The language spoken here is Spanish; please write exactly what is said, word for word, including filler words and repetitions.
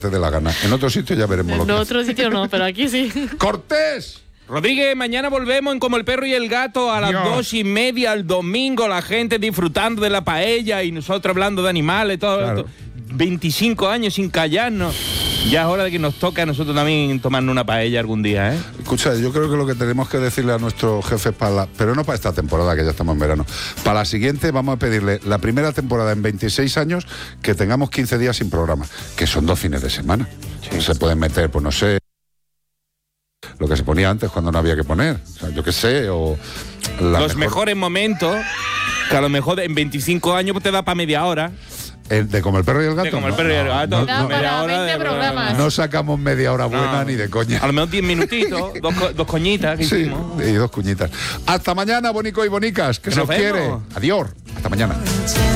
te dé la gana. En otro sitio ya veremos lo En que otro hace. sitio no, pero aquí sí. ¡Cortés! Rodríguez, mañana volvemos en Como el Perro y el Gato a las Dios. dos y media el domingo, la gente disfrutando de la paella y nosotros hablando de animales, todo Claro. esto. veinticinco años sin callarnos. Ya es hora de que nos toque a nosotros también tomarnos una paella algún día, ¿eh? Escucha, yo creo que lo que tenemos que decirle a nuestros jefes para la, pero no para esta temporada, que ya estamos en verano, para la siguiente vamos a pedirle la primera temporada en veintiséis años que tengamos quince días sin programa, que son dos fines de semana. Sí. Se pueden meter, pues no sé, lo que se ponía antes cuando no había que poner, o sea, yo qué sé, o la Los mejor, mejores momentos, que a lo mejor en veinticinco años pues te da para media hora. el de Como el Perro y el Gato. De Como el no, Perro y el no, Gato. no, Da no, para media hora veinte de programas. no sacamos media hora buena No. ni de coña. A lo menos diez minutitos, dos, co- dos coñitas que Sí, hicimos. y dos cuñitas. Hasta mañana, bonico y bonicas, que, Que se nos os quiere. vemos. Adiós. Hasta mañana.